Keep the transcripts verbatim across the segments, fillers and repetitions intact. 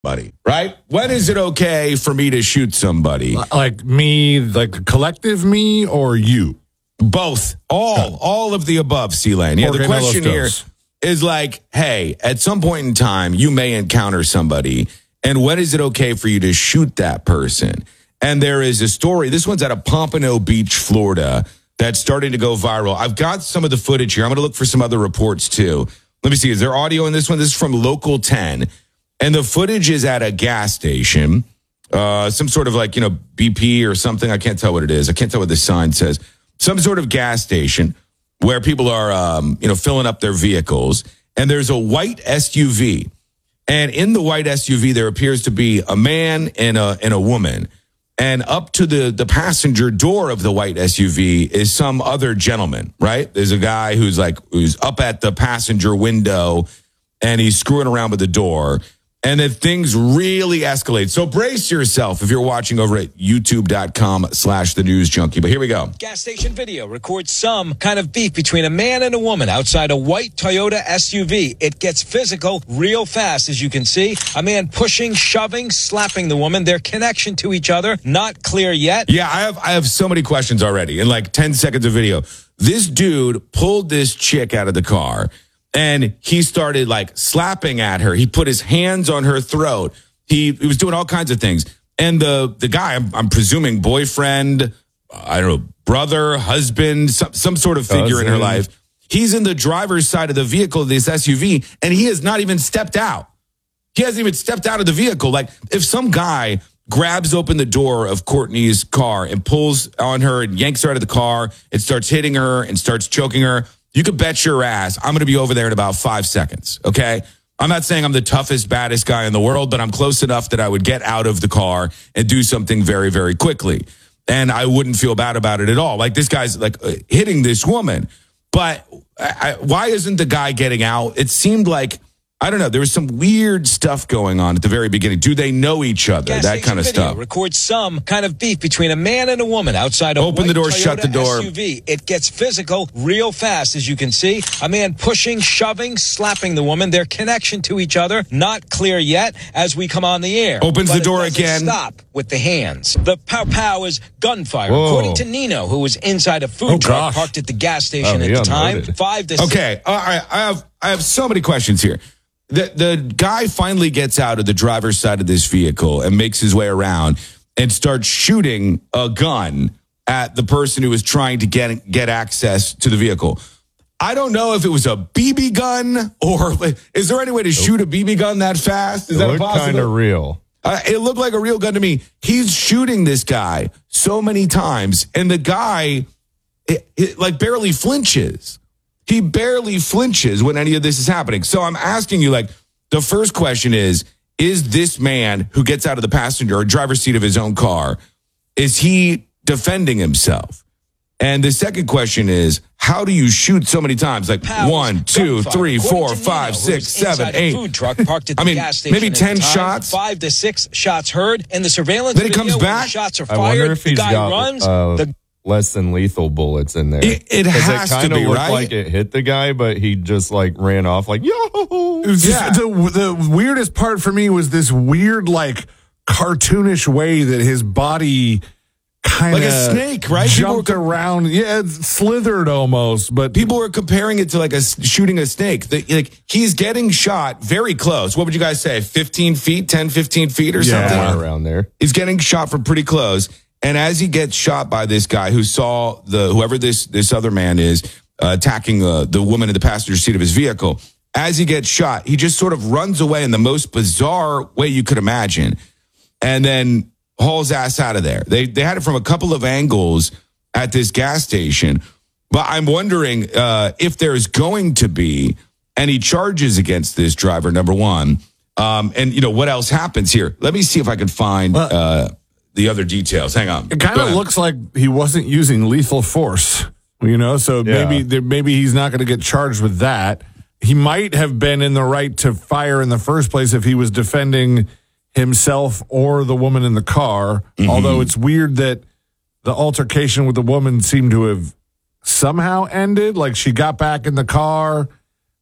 Buddy, right? When is it okay for me to shoot somebody? Like me, like collective me, or you? Both. All. All of the above, C-Lane. Yeah, the question here is like, hey, at some point in time, you may encounter somebody, and when is it okay for you to shoot that person? And there is a story. This one's out of Pompano Beach, Florida, that's starting to go viral. I've got some of the footage here. I'm going to look for some other reports, too. Let me see. Is there audio in this one? This is from Local ten. And the footage is at a gas station, uh, some sort of like, you know, B P or something. I can't tell what it is. I can't tell what the sign says. Some sort of gas station where people are, um, you know, filling up their vehicles. And there's a white S U V. And in the white S U V, there appears to be a man and a, and a woman. And up to the, the passenger door of the white S U V is some other gentleman, right? There's a guy who's like, who's up at the passenger window and he's screwing around with the door. And then things really escalate. So brace yourself if you're watching over at youtube.com slash the news junkie. But here we go. Gas station video records some kind of beef between a man and a woman outside a white Toyota S U V. It gets physical real fast, as you can see. A man pushing, shoving, slapping the woman. Their connection to each other, not clear yet. Yeah, I have I have so many questions already in like ten seconds of video. This dude pulled this chick out of the car. And he started like slapping at her. He put his hands on her throat. He, he was doing all kinds of things. And the, the guy, I'm, I'm presuming boyfriend, I don't know, brother, husband, some, some sort of figure Cousin. in her life. He's in the driver's side of the vehicle of this S U V, and he has not even stepped out. He hasn't even stepped out of the vehicle. Like if some guy grabs open the door of Courtney's car and pulls on her and yanks her out of the car and starts hitting her and starts choking her, you could bet your ass I'm going to be over there in about five seconds, okay? I'm not saying I'm the toughest, baddest guy in the world, but I'm close enough that I would get out of the car and do something very, very quickly. And I wouldn't feel bad about it at all. Like, this guy's, like, uh, hitting this woman. But I, I, why isn't the guy getting out? It seemed like, I don't know, there was some weird stuff going on at the very beginning. Do they know each other? Gas that kind of stuff. Records some kind of beef between a man and a woman outside a Open the door, Toyota shut the door. S U V. It gets physical real fast, as you can see. A man pushing, shoving, slapping the woman. Their connection to each other, not clear yet as we come on the air. Opens but the door it again. Stop with the hands. The pow pow is gunfire. Whoa. According to Nino, who was inside a food Oh, truck gosh. parked at the gas station Oh, at he the time. unloaded. Five to six. Okay, all right, I have I have so many questions here. The the guy finally gets out of the driver's side of this vehicle and makes his way around and starts shooting a gun at the person who was trying to get get access to the vehicle. I don't know if it was a B B gun or is there any way to shoot a B B gun that fast? Is it that looked possible? kind of real. Uh, it looked like a real gun to me. He's shooting this guy so many times, and the guy it, it, like barely flinches. He barely flinches when any of this is happening. So I'm asking you, like, the first question is, is this man who gets out of the passenger or driver's seat of his own car, is he defending himself? And the second question is, how do you shoot so many times? Like Powers, one, two, gunfire. three, According four, to five, Nino, six, who was seven, inside a eight. Food truck parked at the I mean, gas station maybe at the ten time. shots. Five to six shots heard, and the surveillance Then he video comes when back. the shots are I wonder fired. if The he's guy got runs. uh, the less than lethal bullets in there. It, it has it to kind of be, looked right? like it hit the guy, but he just like ran off like, yo. It was just- Yeah. the, the weirdest part for me was this weird, like, cartoonish way that his body kind of Like a snake, right? People jumped were- around. Yeah, it slithered almost. But People were comparing it to like a s- shooting a snake. The, like he's getting shot very close. What would you guys say? fifteen feet, ten, fifteen feet or Yeah. something? Somewhere around there. He's getting shot from pretty close. And as he gets shot by this guy who saw the, whoever this, this other man is, uh, attacking uh, the woman in the passenger seat of his vehicle, as he gets shot, he just sort of runs away in the most bizarre way you could imagine. And then hauls ass out of there. They they had it from a couple of angles at this gas station. But I'm wondering uh, if there's going to be any charges against this driver, number one. Um, and, you know, what else happens here? Let me see if I can find uh, the other details. Hang on. it kind Go of ahead. looks like he wasn't using lethal force, you know, so Yeah. maybe there- maybe he's not going to get charged with that. He might have been in the right to fire in the first place if he was defending himself or the woman in the car, Mm-hmm. although it's weird that the altercation with the woman seemed to have somehow ended. Like she got back in the car.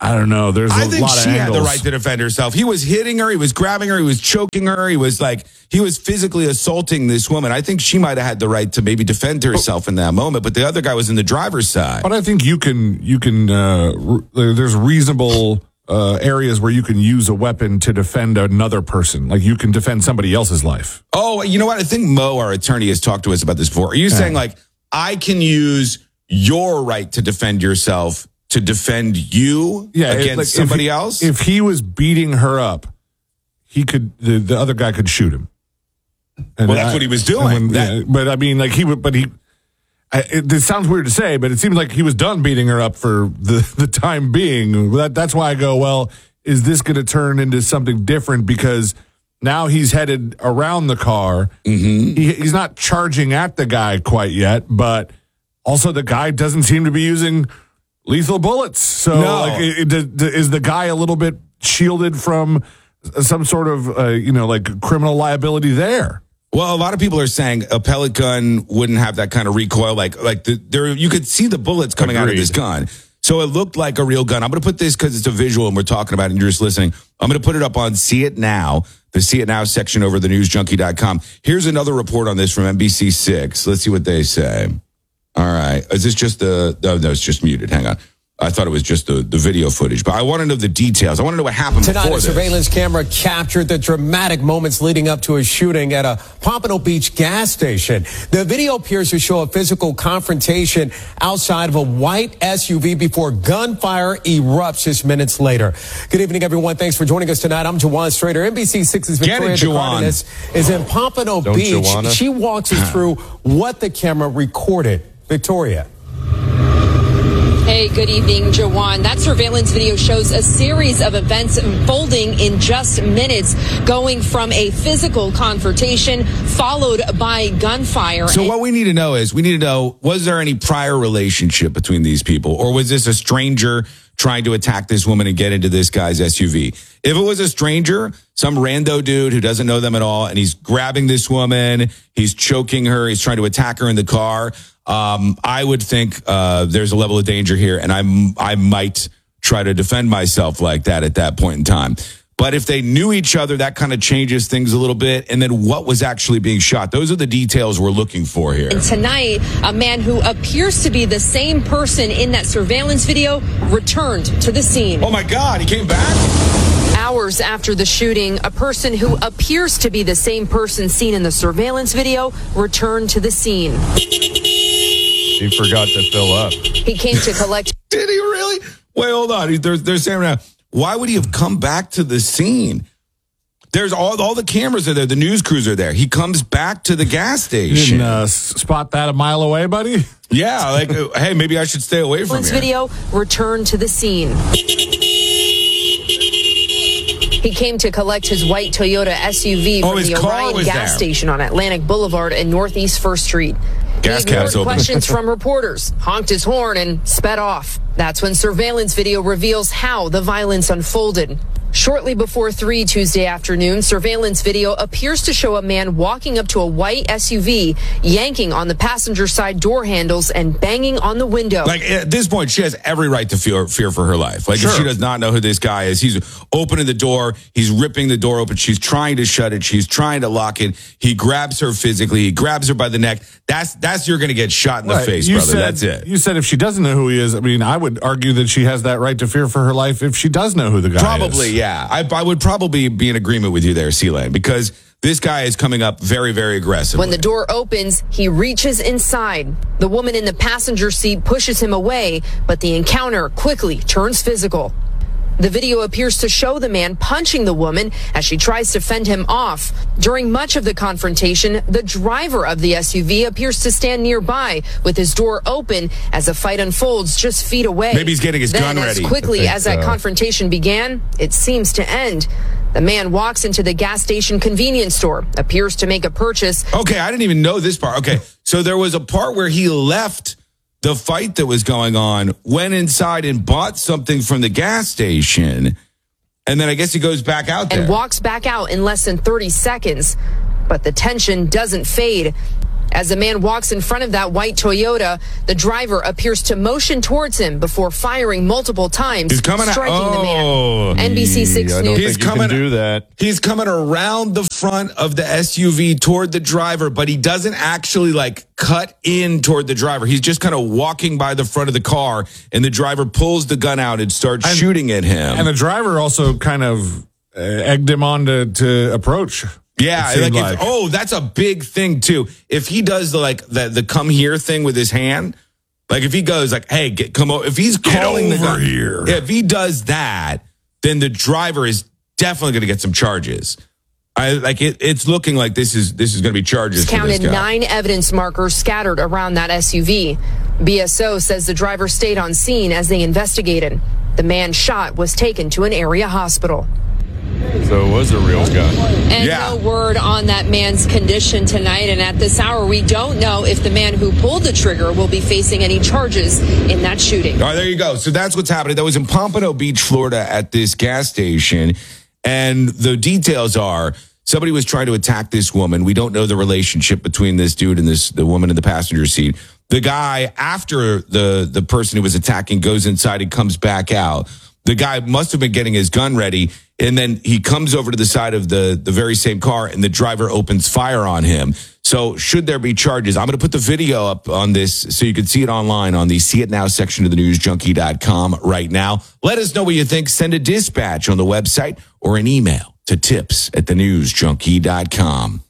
I don't know. There's a I think lot of she angles. had the right to defend herself. He was hitting her. He was grabbing her. He was choking her. He was like, he was physically assaulting this woman. I think she might have had the right to maybe defend herself in that moment, but the other guy was in the driver's side. But I think you can, you can, uh, re- there's reasonable uh, areas where you can use a weapon to defend another person. Like you can defend somebody else's life. Oh, you know what? I think Mo, our attorney, has talked to us about this before. Are you yeah. saying like, I can use your right to defend yourself to defend you yeah, against like somebody if he, else? If he was beating her up, he could, the, the other guy could shoot him. And well, that's I, what he was doing. When, that, yeah, but I mean, like he would, but he, I, it, it sounds weird to say, but it seems like he was done beating her up for the, the time being. That, that's why I go, well, is this going to turn into something different? Because now he's headed around the car. Mm-hmm. He, he's not charging at the guy quite yet, but also the guy doesn't seem to be using lethal bullets. So, no. like, it, it, is the guy a little bit shielded from some sort of, uh, you know, like criminal liability there? Well, a lot of people are saying a pellet gun wouldn't have that kind of recoil. Like, like the, there, you could see the bullets coming Agreed. out of this gun. So it looked like a real gun. I'm going to put this because it's a visual and we're talking about it and you're just listening. I'm going to put it up on See It Now, the See It Now section over the news junkie dot com. Here's another report on this from N B C six. Let's see what they say. All right. Is this just the, oh, no, it's just muted. Hang on. I thought it was just the, the video footage, but I want to know the details. I want to know what happened Tonight, before a this. surveillance camera captured the dramatic moments leading up to a shooting at a Pompano Beach gas station. The video appears to show a physical confrontation outside of a white S U V before gunfire erupts just minutes later. Good evening, everyone. Thanks for joining us tonight. I'm Jawan Strader. N B C six's Victoria DeCardenas is in Pompano Don't Beach. Joanna. She walks us through what the camera recorded. Victoria. Hey, good evening, Jawan. That surveillance video shows a series of events unfolding in just minutes, going from a physical confrontation followed by gunfire. So what we need to know is, we need to know, was there any prior relationship between these people? Or was this a stranger trying to attack this woman and get into this guy's S U V? If it was a stranger, some rando dude who doesn't know them at all, and he's grabbing this woman, he's choking her, he's trying to attack her in the car, Um, I would think uh, there's a level of danger here, and I'm, I might try to defend myself like that at that point in time. But if they knew each other, that kind of changes things a little bit. And then what was actually being shot? Those are the details we're looking for here. And tonight, a man who appears to be the same person in that surveillance video returned to the scene. Oh, my God, he came back? Hours after the shooting, a person who appears to be the same person seen in the surveillance video returned to the scene. He forgot to fill up. He came to collect. Did he really? Wait, hold on. They're, they're saying now, why would he have come back to the scene? There's all all the cameras are there. The news crews are there. He comes back to the gas station. You didn't uh, spot that a mile away, buddy? Yeah, like, hey, maybe I should stay away from here. Video returned to the scene. He came to collect his white Toyota S U V oh, from the Orion gas there. station on Atlantic Boulevard and Northeast First Street. Gas he ignored open. questions from reporters, honked his horn, and sped off. That's when surveillance video reveals how the violence unfolded. Shortly before three Tuesday afternoon, surveillance video appears to show a man walking up to a white S U V, yanking on the passenger side door handles and banging on the window. Like, at this point, she has every right to fear, fear for her life. Like, Sure. if she does not know who this guy is, he's opening the door, he's ripping the door open, she's trying to shut it, she's trying to lock it, he grabs her physically, he grabs her by the neck. That's, that's you're going to get shot in the Right. face, You brother. said- That's it. You said if she doesn't know who he is, I mean, I would argue that she has that right to fear for her life if she does know who the guy Probably, is. yeah. I, I would probably be in agreement with you there, C-Lane, because this guy is coming up very, very aggressive. When the door opens, he reaches inside. The woman in the passenger seat pushes him away, but the encounter quickly turns physical. The video appears to show the man punching the woman as she tries to fend him off. During much of the confrontation, the driver of the S U V appears to stand nearby with his door open as the fight unfolds just feet away. Maybe he's getting his then, gun ready. As quickly I as think that so. confrontation began, it seems to end. The man walks into the gas station convenience store, appears to make a purchase. Okay, I didn't even know this part. Okay, so there was a part where he left the fight that was going on, went inside and bought something from the gas station, and then I guess he goes back out there. And walks back out in less than thirty seconds. But the tension doesn't fade. As the man walks in front of that white Toyota, the driver appears to motion towards him before firing multiple times, He's coming striking out, oh, the man. N B C six I don't News. think He's you coming, can do that. He's coming around the front of the S U V toward the driver, but he doesn't actually like cut in toward the driver. He's just kind of walking by the front of the car, and the driver pulls the gun out and starts And- shooting at him. And the driver also kind of uh, egged him on to, to approach. Yeah, it seemed like, if, like. oh, that's a big thing too. If he does the like the, the come here thing with his hand, like if he goes like, "Hey, get come over," if he's calling the over guy, here. if he does that, then the driver is definitely going to get some charges. I like it. It's looking like this is this is going to be charges. It's for this counted guy. nine evidence markers scattered around that S U V. B S O says the driver stayed on scene as they investigated. The man shot was taken to an area hospital. So it was a real gun. And Yeah. no word on that man's condition tonight. And at this hour, we don't know if the man who pulled the trigger will be facing any charges in that shooting. All right, there you go. So that's what's happening. That was in Pompano Beach, Florida, at this gas station. And the details are somebody was trying to attack this woman. We don't know the relationship between this dude and this the woman in the passenger seat. The guy, after the, the person who was attacking goes inside and comes back out, the guy must have been getting his gun ready. And then he comes over to the side of the, the very same car, and the driver opens fire on him. So should there be charges? I'm going to put the video up on this so you can see it online on the See It Now section of the news junkie dot com right now. Let us know what you think. Send a dispatch on the website or an email to tips at the news junkie dot com.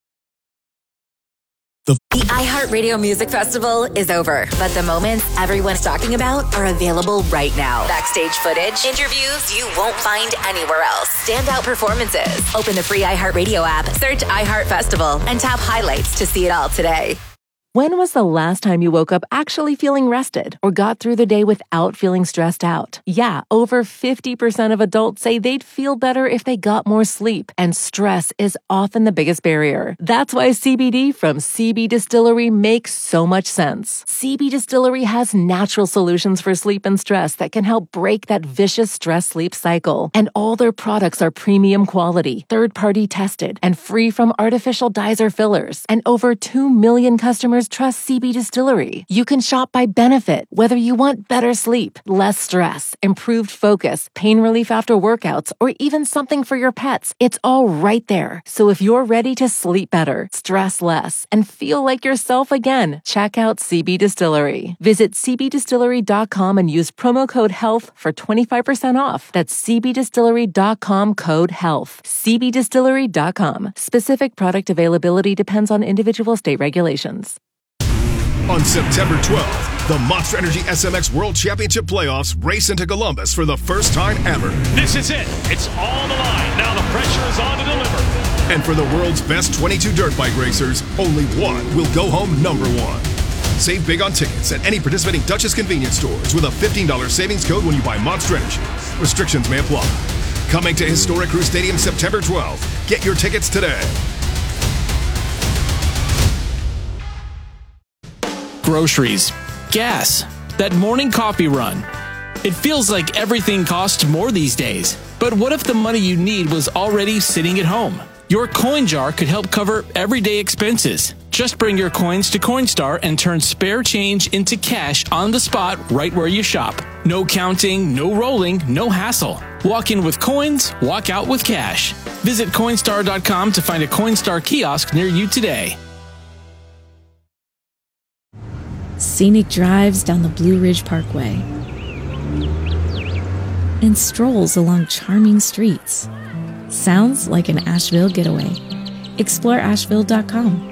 The iHeartRadio Music Festival is over, but the moments everyone's talking about are available right now. Backstage footage, interviews you won't find anywhere else, standout performances. Open the free iHeartRadio app, search iHeart Festival, and tap highlights to see it all today. When was the last time you woke up actually feeling rested or got through the day without feeling stressed out? Yeah, over fifty percent of adults say they'd feel better if they got more sleep, and stress is often the biggest barrier. That's why C B D from C B Distillery makes so much sense. C B Distillery has natural solutions for sleep and stress that can help break that vicious stress-sleep cycle. And all their products are premium quality, third-party tested, and free from artificial dyes or fillers. And over two million customers trust C B Distillery. You can shop by benefit, whether you want better sleep, less stress, improved focus, pain relief after workouts, or even something for your pets. It's all right there. So if you're ready to sleep better, stress less, and feel like yourself again, check out C B Distillery. Visit c b distillery dot com and use promo code HEALTH for twenty-five percent off. That's c b distillery dot com code HEALTH. c b distillery dot com. Specific product availability depends on individual state regulations. On September twelfth, the Monster Energy S M X World Championship Playoffs race into Columbus for the first time ever. This is it. It's all on the line. Now the pressure is on to deliver. And for the world's best twenty-two dirt bike racers, only one will go home number one. Save big on tickets at any participating Duchess convenience stores with a fifteen dollars savings code when you buy Monster Energy. Restrictions may apply. Coming to Historic Crew Stadium September twelfth. Get your tickets today. Groceries, gas, that morning coffee run. It feels like everything costs more these days. But what if the money you need was already sitting at home? Your coin jar could help cover everyday expenses. Just bring your coins to Coinstar and turn spare change into cash on the spot right where you shop. No counting, no rolling, no hassle. Walk in with coins, walk out with cash. Visit Coinstar dot com to find a Coinstar kiosk near you today. Scenic drives down the Blue Ridge Parkway, and strolls along charming streets. Sounds like an Asheville getaway. Explore asheville dot com.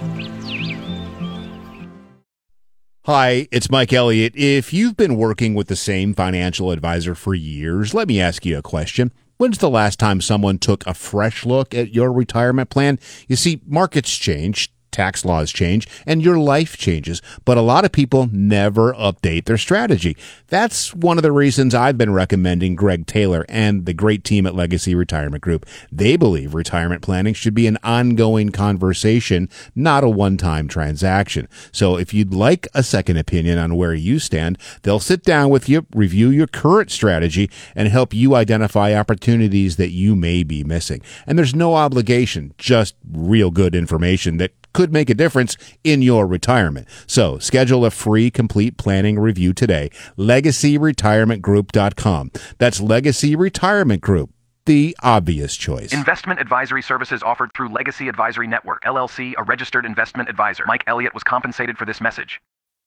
Hi, it's Mike Elliott. If you've been working with the same financial advisor for years, let me ask you a question. When's the last time someone took a fresh look at your retirement plan? You see, markets change, tax laws change, and your life changes, but a lot of people never update their strategy. That's one of the reasons I've been recommending Greg Taylor and the great team at Legacy Retirement Group. They believe retirement planning should be an ongoing conversation, not a one-time transaction. So if you'd like a second opinion on where you stand, they'll sit down with you, review your current strategy, and help you identify opportunities that you may be missing. And there's no obligation, just real good information that could make a difference in your retirement. So schedule a free complete planning review today. legacy retirement group dot com. That's Legacy Retirement Group, the obvious choice. Investment advisory services offered through Legacy Advisory Network, L L C, a registered investment advisor. Mike Elliott was compensated for this message.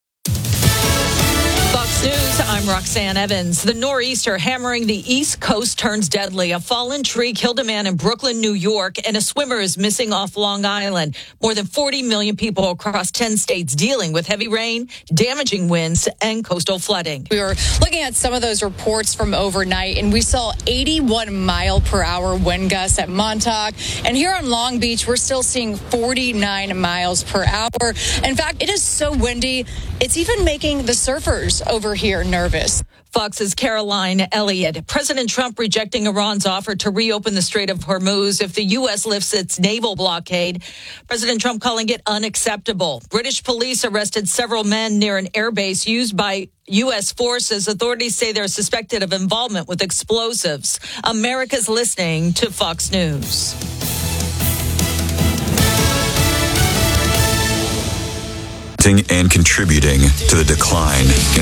Fox News, I'm Roxanne Evans. The nor'easter hammering the East Coast turns deadly. A fallen tree killed a man in Brooklyn, New York, and a swimmer is missing off Long Island. More than forty million people across ten states dealing with heavy rain, damaging winds, and coastal flooding. We were looking at some of those reports from overnight, and we saw eighty-one mile per hour wind gusts at Montauk. And here on Long Beach, we're still seeing forty-nine miles per hour. In fact, it is so windy, it's even making the surfers over here nervous. Fox's Caroline Elliott. President Trump rejecting Iran's offer to reopen the Strait of Hormuz if the U S lifts its naval blockade. President Trump calling it unacceptable. British police arrested several men near an airbase used by U S forces. Authorities say they're suspected of involvement with explosives. America's listening to Fox News. And contributing to the decline in